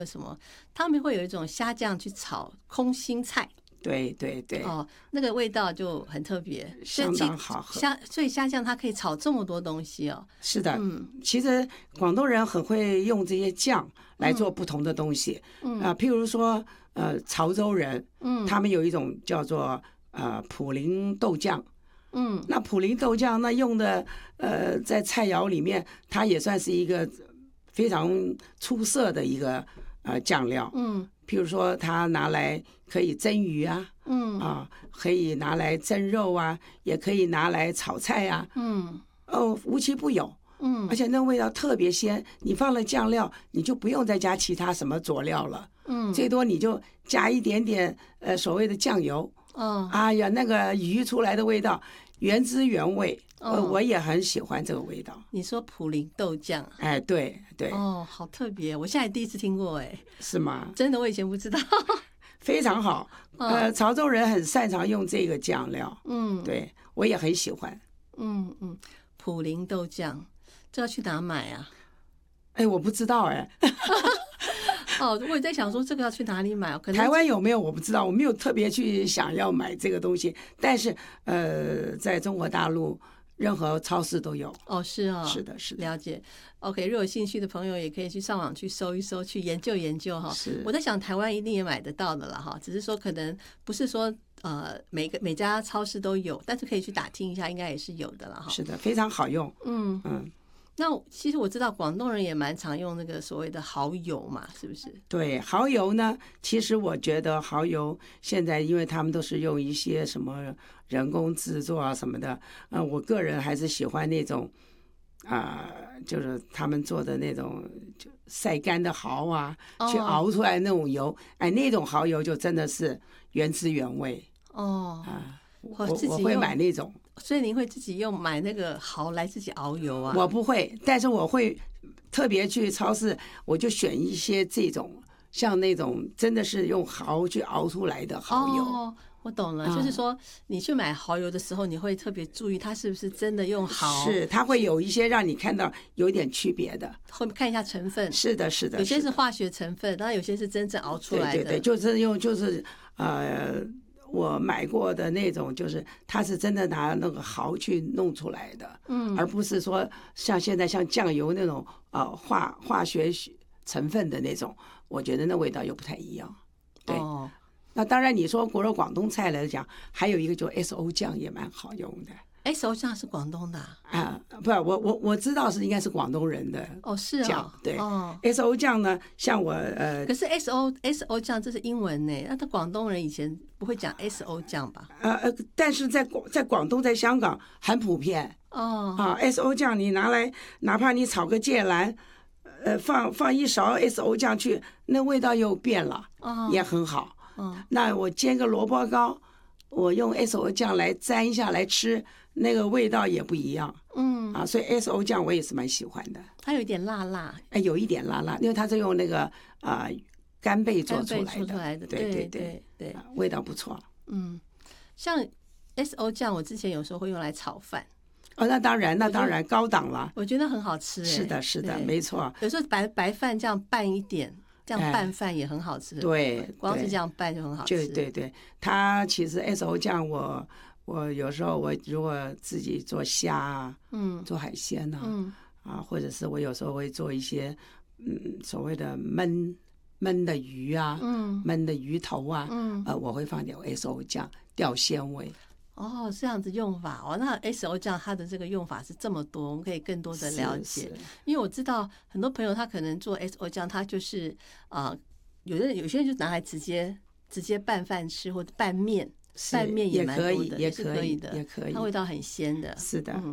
什么，他们会有一种虾酱去炒空心菜。 对对对， 那个味道就很特别， 相当好喝。 所以虾酱它可以炒这么多东西哦。 是的，其实广东人很会用这些酱来做不同的东西。譬如说潮州人，他们有一种叫做普林豆酱。那普林豆酱那用的在菜肴里面，它也算是一个非常出色的一个酱料。譬如说它拿来可以蒸鱼啊，可以拿来蒸肉啊，也可以拿来炒菜啊，无奇不有。而且那味道特别鲜，你放了酱料，你就不用再加其他什么佐料了，最多你就加一点点所谓的酱油。哎呀，那个鱼出来的味道原汁原味。我也很喜欢这个味道。 你说普林豆酱？ 哎，对对。 好特别，我现在第一次听过。哎，是吗？ 真的，我以前不知道。 非常好。潮州人很擅长用这个酱料。对，我也很喜欢。 普林豆酱，这要去哪买啊？ 哎，我不知道哎。 我也在想说这个要去哪里买。可能台湾有没有我不知道，我没有特别去想要买这个东西。但是在中国大陆任何超市都有。 是啊， 是的，是的， 了解。OK， 如果有兴趣的朋友也可以去上网去搜一搜，去研究研究哈。我在想台湾一定也买得到的了哈，只是说可能不是说每家超市都有，但是可以去打听一下，应该也是有的了哈。 是的，非常好用。 那其实我知道广东人也蛮常用那个所谓的蚝油嘛，是不是？ 对，蚝油呢，其实我觉得蚝油现在因为他们都是用一些什么人工制作啊什么的，我个人还是喜欢那种就是他们做的那种就晒干的蚝啊，去熬出来那种油，那种蚝油就真的是原汁原味。我会买那种。 所以您会自己买那个蚝来自己熬油啊？ 我不会，但是我会特别去超市，我就选一些这种像那种真的是用蚝去熬出来的蚝油。 我懂了，就是说你去买蚝油的时候，你会特别注意它是不是真的用蚝。 是，它会有一些让你看到有一点区别的， 后面看一下成分。 是的，是的， 有些是化学成分，当然有些是真正熬出来的。 对对对，就是我买过的那种，就是它是真的拿那个蚝去弄出来的，而不是说像现在像酱油那种化学成分的那种，我觉得那味道又不太一样。对。那当然，你说广东菜来讲，还有一个就 SO 酱也蛮好用的。 SO 酱是广东的不，我知道是应该是广东人的是酱。对，SO 酱呢，像我可是 SO 酱这是英文呢，那广东人以前不会讲 SO 酱吧？ 但是在广东在香港很普遍。SO 酱你拿来，哪怕你炒个芥蓝，放一勺 SO 酱去，那味道又变了，也很好。那我煎个萝卜糕，我用 SO 酱来沾一下来吃，那个味道也不一样。所以 SO 酱我也是蛮喜欢的。 它有一点辣辣。 有一点辣辣，因为它是用那个干贝做出来的。 对对对对， 味道不错。 像 SO 酱，我之前有时候会用来炒饭。 那当然高档了。 我觉得很好吃。 是的，是的，没错。 有时候白饭这样拌一点。这样拌饭也很好吃。 对， 光是这样拌就很好吃。 对对对，它其实 SO 酱我有时候我如果自己做虾啊，做海鲜啊，或者是我有时候会做一些所谓的焖的鱼啊，焖的鱼头啊，我会放点 SO 酱调鲜味。 这样子用法那 SO 酱它的这个用法是这么多，我们可以更多的了解。因为我知道很多朋友他可能做 SO 酱，他就是有些人就拿来直接拌饭吃，或者拌面也蛮多的，也是可以的， 也可以， 它味道很鲜的。 是的。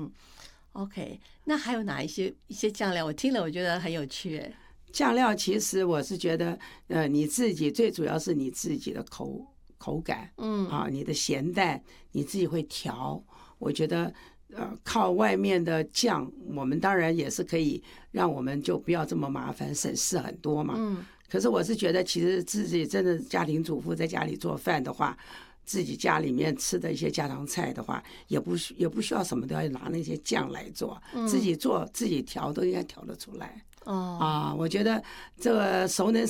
OK， 那还有哪一些酱料？我听了我觉得很有趣。 酱料其实我是觉得你自己最主要是你自己的口感，你的咸淡你自己会调。我觉得靠外面的酱，我们当然也是可以让我们就不要这么麻烦，省事很多嘛。可是我是觉得，其实自己真的家庭主妇在家里做饭的话，自己家里面吃的一些家常菜的话，也不需要什么都要拿那些酱来做，自己做自己调都应该调得出来。 哦， 我觉得这个熟能